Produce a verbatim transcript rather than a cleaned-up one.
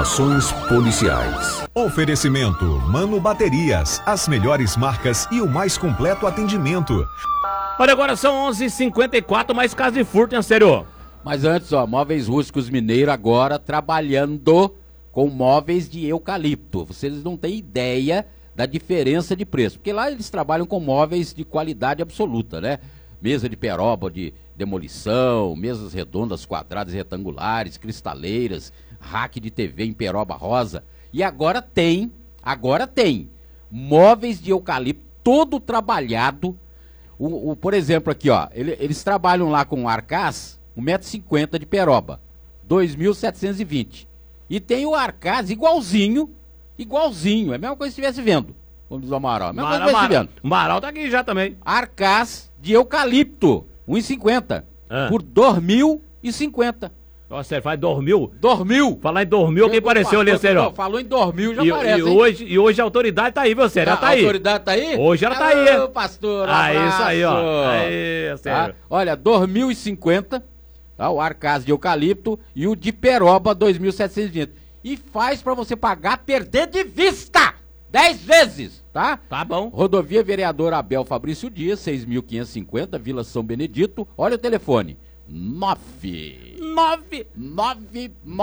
Informações policiais. Oferecimento Mano Baterias, as melhores marcas e o mais completo atendimento. Olha, agora são onze e cinquenta e quatro, mais caso de furto, hein, sério? Mas antes, ó, Móveis Rústicos Mineiro agora trabalhando com móveis de eucalipto. Vocês não têm ideia da diferença de preço, porque lá eles trabalham com móveis de qualidade absoluta, né? Mesa de peroba de demolição, mesas redondas, quadradas e retangulares, cristaleiras, rack de T V em peroba rosa. E agora tem, agora tem, móveis de eucalipto todo trabalhado. O, o, por exemplo, aqui, ó, ele, eles trabalham lá com Arcaz, um metro e cinquenta de peroba, dois mil setecentos e vinte. E tem o Arcaz igualzinho, igualzinho, é a mesma coisa que estivesse vendo. Como diz o Amaral, é a mesma coisa que estivesse vendo. O Amaral tá aqui já também. Arcaz de eucalipto, um metro e cinquenta, ah. por dois mil e cinquenta. Nossa, sério, faz dormiu? Dormiu. Falar em dormiu, quem apareceu ali, sério? Falou em dormiu, já e, aparece, e hoje, e hoje a autoridade tá aí, viu, sério? Ela tá aí. A autoridade tá aí? Hoje ela tá aí. Ô, pastor, aí, abraço. Isso aí, ó. Aí, sério. Tá? Olha, dois mil e cinquenta, tá? O Arcaz de eucalipto e o de peroba, dois mil setecentos e vinte. E faz pra você pagar, perder de vista! Dez vezes, tá? Tá bom. Rodovia Vereador Abel Fabrício Dias, seis mil quinhentos e cinquenta, Vila São Benedito. Olha o telefone. Nove. Nove. Nove.